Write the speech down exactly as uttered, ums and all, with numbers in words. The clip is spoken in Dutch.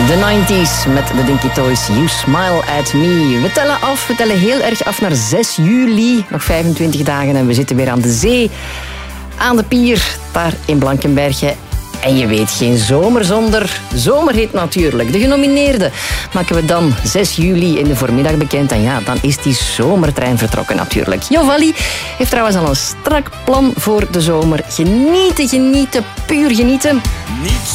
De nineties met de Dinky Toys, You Smile at Me. We tellen af, we tellen heel erg af naar zes juli. Nog vijfentwintig dagen en we zitten weer aan de zee. Aan de pier, daar in Blankenberge. En je weet, geen zomer zonder zomerhit natuurlijk. De genomineerden maken we dan zes juli in de voormiddag bekend. En ja, dan is die zomertrein vertrokken natuurlijk. Jovalli heeft trouwens al een strak plan voor de zomer. Genieten, genieten, puur genieten. Niets